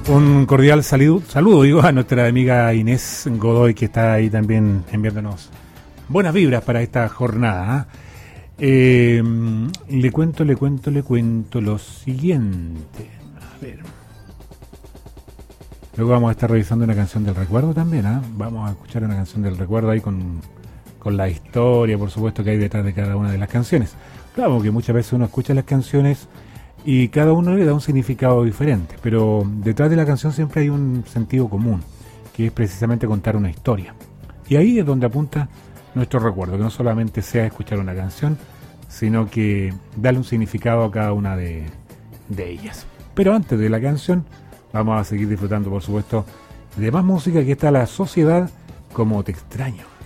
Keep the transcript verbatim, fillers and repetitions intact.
Un cordial saludo, saludo digo, a nuestra amiga Inés Godoy, que está ahí también enviándonos buenas vibras para esta jornada. Eh, le cuento, le cuento, le cuento lo siguiente. A ver. Luego vamos a estar revisando una canción del recuerdo también, ¿eh? Vamos a escuchar una canción del recuerdo ahí con, con la historia, por supuesto, que hay detrás de cada una de las canciones. Claro, que muchas veces uno escucha las canciones y cada uno le da un significado diferente, pero detrás de la canción siempre hay un sentido común, que es precisamente contar una historia. Y ahí es donde apunta nuestro recuerdo, que no solamente sea escuchar una canción, sino que darle un significado a cada una de, de ellas. Pero antes de la canción, vamos a seguir disfrutando, por supuesto, de más música. Que está La Sociedad, Como Te Extraño.